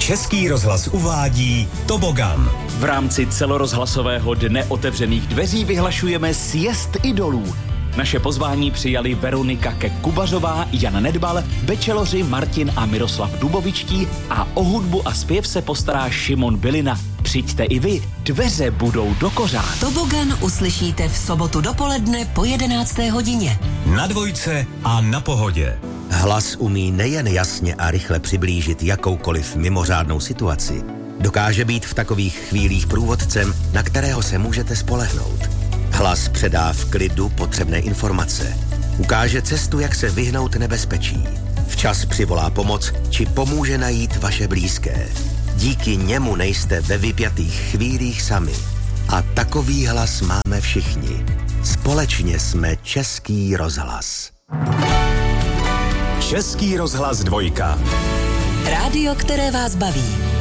Český rozhlas uvádí Tobogan. V rámci celorozhlasového dne otevřených dveří vyhlašujeme sjezd idolů. Naše pozvání přijali Veronika Kubařová, Jan Nedbal, bečeloři Martin a Miroslav Dubovičtí a o hudbu a zpěv se postará Šimon Bylina. Přijďte i vy, dveře budou dokořát. Tobogan uslyšíte v sobotu dopoledne po 11. hodině. Na Dvojce a na Pohodě. Hlas umí nejen jasně a rychle přiblížit jakoukoliv mimořádnou situaci. Dokáže být v takových chvílích průvodcem, na kterého se můžete spolehnout. Hlas předá v klidu potřebné informace. Ukáže cestu, jak se vyhnout nebezpečí. Včas přivolá pomoc, či pomůže najít vaše blízké. Díky němu nejste ve vypjatých chvílích sami. A takový hlas máme všichni. Společně jsme Český rozhlas. Český rozhlas 2. Rádio, které vás baví.